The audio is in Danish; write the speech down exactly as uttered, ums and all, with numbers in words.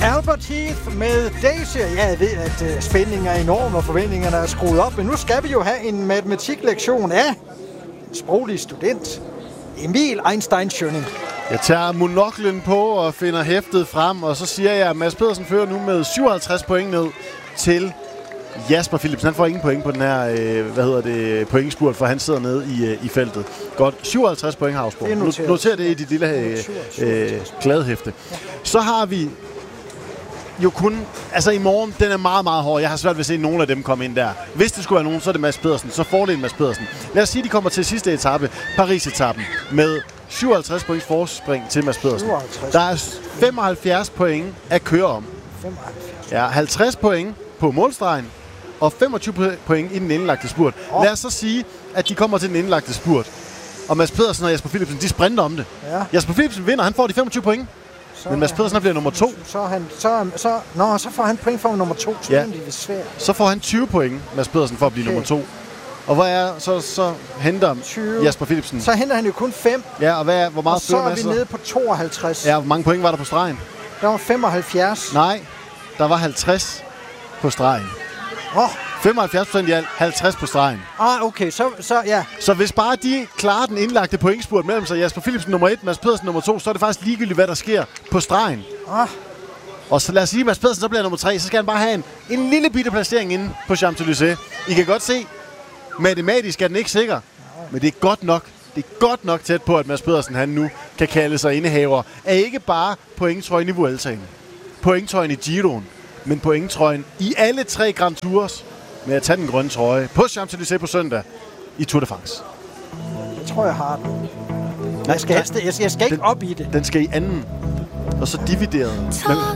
Albert Heath med Daisy. Ja, jeg ved, at uh, spændingen er enorm, og forventningerne er skruet op. Men nu skal vi jo have en matematiklektion af en sproglig student, Emil Einstein Schønning. Jeg tager monoklen på og finder hæftet frem, og så siger jeg, at Mads Pedersen fører nu med syvoghalvtreds point ned til Jasper Philipsen. Han får ingen point på den her, øh, hvad hedder det, pointspurt, for han sidder nede i, øh, i feltet. Godt, syvoghalvtreds point har Havsborg. Noter, noter det i dit lille øh, øh, gladhæfte. Så har vi jo kun, altså i morgen, den er meget, meget hård. Jeg har svært ved at se nogen af dem komme ind der. Hvis det skulle være nogen, så er det Mads Pedersen. Så fordelen Mads Pedersen. Lad os sige, at de kommer til sidste etape, Paris-etappen, med syvoghalvtreds points forspring til Mads Pedersen. syvoghalvtreds. Der er femoghalvfjerds point at køre om. femoghalvfjerds. Ja, halvtreds point på målstregen, og femogtyve point i den indlagte spurt. Oh. Lad os så sige, at de kommer til den indlagte spurt. Og Mads Pedersen og Jasper Philipsen, de sprinter om det. Ja. Jasper Philipsen vinder, han får de femogtyve point. Så men Mads Pedersen bliver nummer to. Så, han, så, så, nå, så får han point for nummer to. Så, ja. Det er svært. Så får han tyve point, Mads Pedersen, for at blive okay. nummer to. Og hvad er så, så henter tyve. Jasper Philipsen? Så henter han jo kun fem. Ja, og hvad er, hvor meget og så er vi nede på tooghalvtreds. Ja, hvor mange point var der på stregen? Der var femoghalvfjerds. Nej, der var halvtreds på stregen. Oh. femoghalvfjerds procent i alt, halvtreds på stregen. Ah, okay, så, så ja. Så hvis bare de klarer den indlagte pointspurt mellem sig, Jasper Philipsen nummer et, Mads Pedersen nummer to, så er det faktisk ligegyldigt, hvad der sker på stregen. Ah. Og så lad os sige, at Mads Pedersen så bliver nummer tre, så skal han bare have en, en lille bitte placering inde på Champs-Élysées. I kan godt se, matematisk er den ikke sikker, men det er godt nok. Det er godt nok tæt på, at Mads Pedersen han nu kan kalde sig indehaver af ikke bare pointtrøjen i Vueltaen, pointtrøjen i Giroen, men pointtrøjen i alle tre Grand Tours med at tage den grønne trøje på Champs-Élysées på søndag i Tour de France. Jeg tror, jeg har den. Jeg skal, helst, jeg skal, jeg skal ikke den, op i det. Den skal i anden, og så divideret.